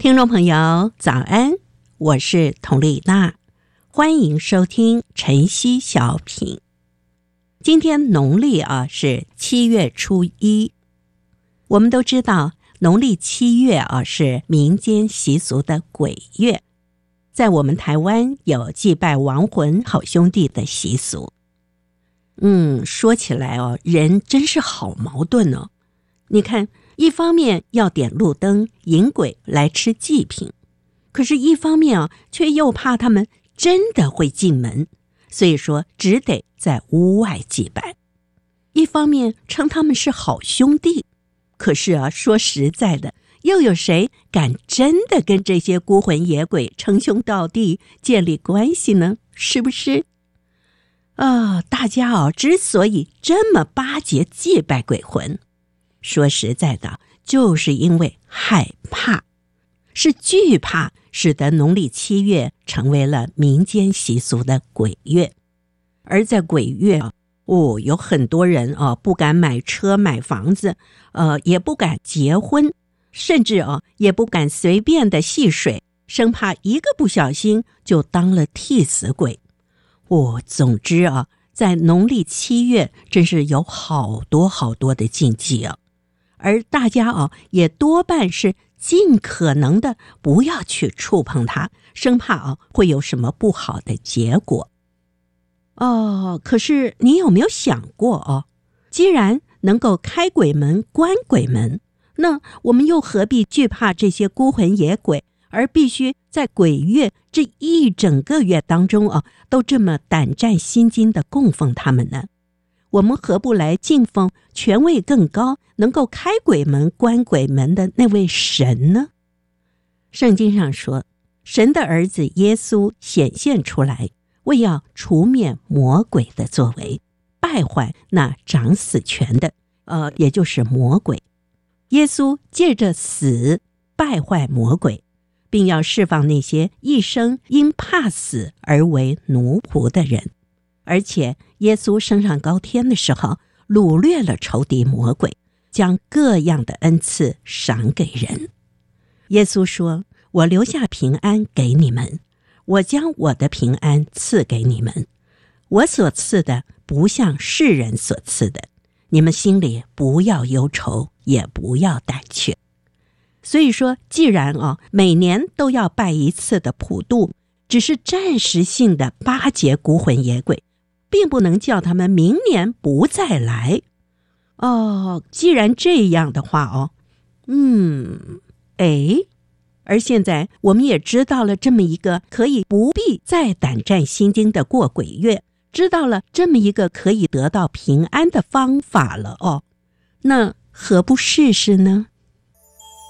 听众朋友早安，我是佟丽娜，欢迎收听晨曦小品。今天农历是7月初1，我们都知道农历7月是民间习俗的鬼月，在我们台湾有祭拜亡魂好兄弟的习俗。说起来人真是好矛盾哦。你看，一方面要点路灯引鬼来吃祭品，可是一方面却又怕他们真的会进门，所以说只得在屋外祭拜。一方面称他们是好兄弟，可是说实在的，又有谁敢真的跟这些孤魂野鬼称兄道弟建立关系呢？是不是？大家之所以这么巴结祭拜鬼魂，说实在的，就是因为害怕，是惧怕使得农历7月成为了民间习俗的鬼月。而在鬼月有很多人不敢买车买房子，也不敢结婚，甚至也不敢随便的戏水，生怕一个不小心就当了替死鬼。总之在农历7月真是有好多好多的禁忌而大家也多半是尽可能的不要去触碰它，生怕会有什么不好的结果。可是你有没有想过既然能够开鬼门关鬼门，那我们又何必惧怕这些孤魂野鬼，而必须在鬼月这一整个月当中都这么胆战心惊的供奉他们呢？我们何不来敬奉权位更高，能够开鬼门关鬼门的那位神呢？圣经上说，神的儿子耶稣显现出来，为要除灭魔鬼的作为，败坏那掌死权的，也就是魔鬼。耶稣借着死败坏魔鬼，并要释放那些一生因怕死而为奴仆的人。而且耶稣升上高天的时候，掳掠了仇敌魔鬼，将各样的恩赐赏给人。耶稣说，我留下平安给你们，我将我的平安赐给你们，我所赐的不像世人所赐的，你们心里不要忧愁，也不要胆怯。所以说，既然每年都要拜一次的普渡，只是暂时性的巴结孤魂野鬼，并不能叫他们明年不再来。既然这样的话而现在我们也知道了这么一个可以不必再胆战心惊的过鬼月，知道了这么一个可以得到平安的方法了那何不试试呢？